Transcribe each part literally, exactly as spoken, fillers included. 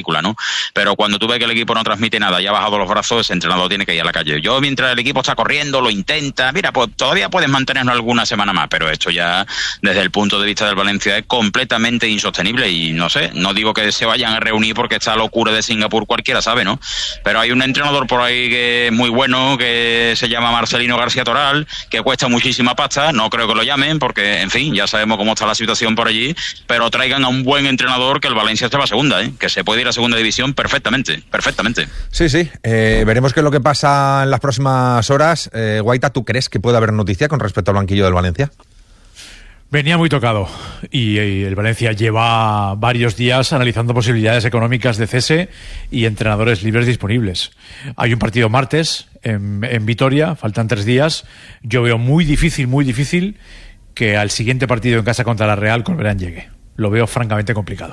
película, ¿no? Pero cuando tú ves que el equipo no transmite nada y ha bajado los brazos, ese entrenador tiene que ir a la calle. Yo, mientras el equipo está corriendo, lo intenta, mira, pues todavía puedes mantenerlo alguna semana más, pero esto ya, desde el punto de vista del Valencia, es completamente insostenible y no sé, no digo que se vayan a reunir porque esta locura de Singapur cualquiera sabe, ¿no? Pero hay un entrenador por ahí que es muy bueno, que se llama Marcelino García Toral, que cuesta muchísima pasta, no creo que lo llamen porque, en fin, ya sabemos cómo está la situación por allí, pero traigan a un buen entrenador que el Valencia se va a segunda, ¿eh? Que se puede ir a segunda división perfectamente, perfectamente. Sí, sí, eh, veremos qué es lo que pasa en las próximas horas. Eh, Guaita, ¿tú crees que puede haber noticia con respecto al banquillo del Valencia? Venía muy tocado y, y el Valencia lleva varios días analizando posibilidades económicas de cese y entrenadores libres disponibles. Hay un partido martes en, en Vitoria, faltan tres días. Yo veo muy difícil, muy difícil que al siguiente partido en casa contra la Real Corberán llegue. Lo veo francamente complicado.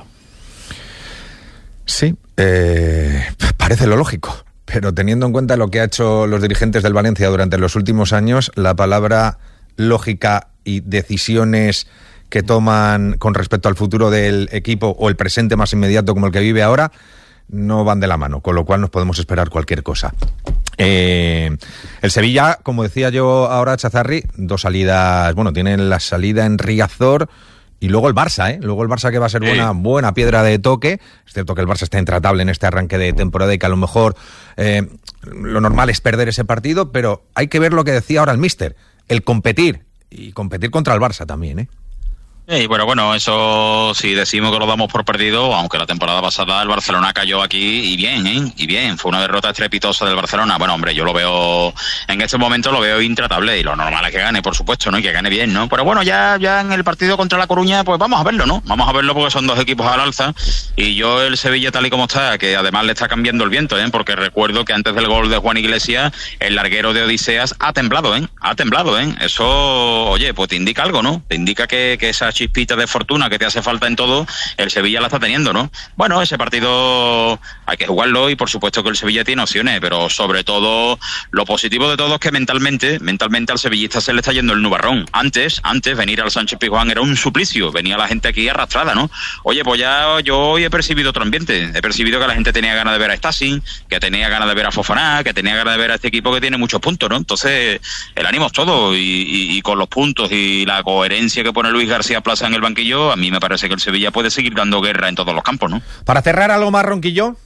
Sí, eh, parece lo lógico, pero teniendo en cuenta lo que han hecho los dirigentes del Valencia durante los últimos años, la palabra lógica y decisiones que toman con respecto al futuro del equipo o el presente más inmediato como el que vive ahora no van de la mano, con lo cual nos podemos esperar cualquier cosa. Eh, el Sevilla, como decía yo ahora, Chazarri, dos salidas, bueno, tienen la salida en Riazor y luego el Barça, ¿eh? Luego el Barça que va a ser buena, buena piedra de toque. Es cierto que el Barça está intratable en este arranque de temporada y que a lo mejor eh, lo normal es perder ese partido, pero hay que ver lo que decía ahora el míster, el competir. Y competir contra el Barça también, ¿eh? Y bueno, bueno, eso si decimos que lo damos por perdido, aunque la temporada pasada el Barcelona cayó aquí y bien, ¿eh? Y bien, fue una derrota estrepitosa del Barcelona. Bueno, hombre, yo lo veo, en este momento lo veo intratable y lo normal es que gane, por supuesto, ¿no? Y que gane bien, ¿no? Pero bueno, ya, ya en el partido contra La Coruña, pues vamos a verlo, ¿no? Vamos a verlo porque son dos equipos al alza y yo el Sevilla tal y como está, que además le está cambiando el viento, ¿eh? Porque recuerdo que antes del gol de Juan Iglesias, el larguero de Odiseas ha temblado, ¿eh? Ha temblado, ¿eh? Eso, oye, pues te indica algo, ¿no? Te indica que, que esa chispita de fortuna que te hace falta en todo, el Sevilla la está teniendo, ¿no? Bueno, ese partido hay que jugarlo y por supuesto que el Sevilla tiene opciones, pero sobre todo lo positivo de todo es que mentalmente, mentalmente al sevillista se le está yendo el nubarrón. Antes, antes venir al Sánchez Pizjuán era un suplicio, venía la gente aquí arrastrada, ¿no? Oye, pues ya yo hoy he percibido otro ambiente, he percibido que la gente tenía ganas de ver a Stasi, que tenía ganas de ver a Fofana, que tenía ganas de ver a este equipo que tiene muchos puntos, ¿no? Entonces, el ánimo es todo y, y, y con los puntos y la coherencia que pone Luis García Plaza en el banquillo, a mí me parece que el Sevilla puede seguir dando guerra en todos los campos, ¿no? Para cerrar, algo más, Ronquillo.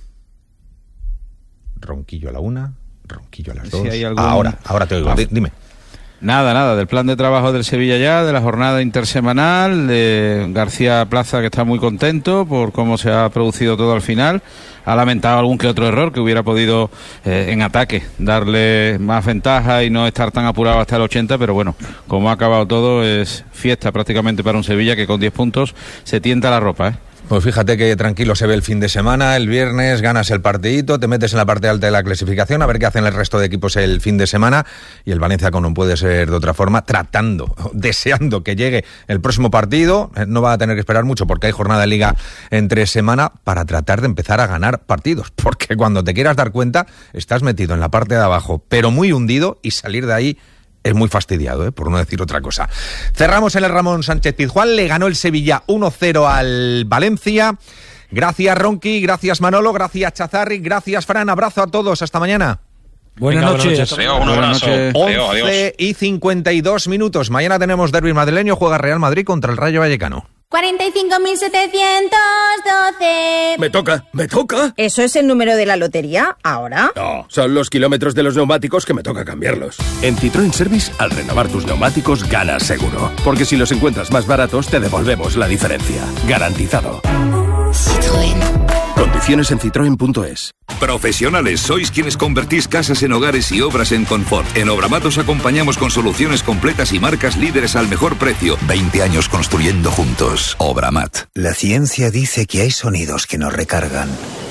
Ronquillo a la una, Ronquillo a las dos. Si algún... Ahora, ahora te oigo. Ah. Dime. Nada, nada, del plan de trabajo del Sevilla ya, de la jornada intersemanal, de García Plaza, que está muy contento por cómo se ha producido todo al final. Ha lamentado algún que otro error que hubiera podido eh, en ataque darle más ventaja y no estar tan apurado hasta el ochenta, pero bueno, como ha acabado todo, es fiesta prácticamente para un Sevilla que con diez puntos se tienta la ropa, ¿eh? Pues fíjate que tranquilo se ve el fin de semana, el viernes ganas el partidito, te metes en la parte alta de la clasificación, a ver qué hacen el resto de equipos el fin de semana, y el Valencia, como no puede ser de otra forma, tratando, deseando que llegue el próximo partido, no va a tener que esperar mucho porque hay jornada de liga entre semana para tratar de empezar a ganar partidos, porque cuando te quieras dar cuenta estás metido en la parte de abajo, pero muy hundido, y salir de ahí es muy fastidiado, ¿eh? Por no decir otra cosa. Cerramos en el Ramón Sánchez Pizjuán. Le ganó el Sevilla uno cero al Valencia. Gracias, Ronqui. Gracias, Manolo. Gracias, Chazarri. Gracias, Fran. Abrazo a todos. Hasta mañana. Buenas Venga, noches. noches. Adiós, un abrazo. once y cincuenta y dos minutos. Mañana tenemos derbi madrileño. Juega Real Madrid contra el Rayo Vallecano. cuarenta y cinco mil setecientos doce. Me toca, me toca. ¿Eso es el número de la lotería? ¿Ahora? No, son los kilómetros de los neumáticos que me toca cambiarlos. En Citroën Service, al renovar tus neumáticos, ganas seguro. Porque si los encuentras más baratos, te devolvemos la diferencia. Garantizado. Citroën. Condiciones en citroen punto es. Profesionales, sois quienes convertís casas en hogares y obras en confort. En Obramat os acompañamos con soluciones completas y marcas líderes al mejor precio. veinte años construyendo juntos. Obramat. La ciencia dice que hay sonidos que nos recargan.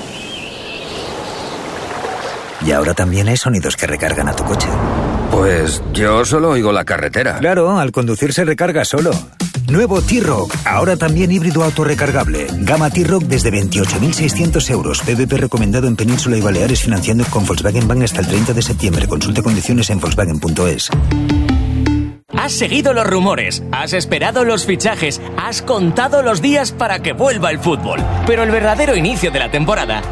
Y ahora también hay sonidos que recargan a tu coche. Pues yo solo oigo la carretera. Claro, al conducir se recarga solo. Nuevo T-Roc, ahora también híbrido autorrecargable. Gama T-Roc desde veintiocho mil seiscientos euros. P V P recomendado en Península y Baleares, financiando con Volkswagen Bank hasta el treinta de septiembre. Consulte condiciones en volkswagen punto es. Has seguido los rumores, has esperado los fichajes, has contado los días para que vuelva el fútbol. Pero el verdadero inicio de la temporada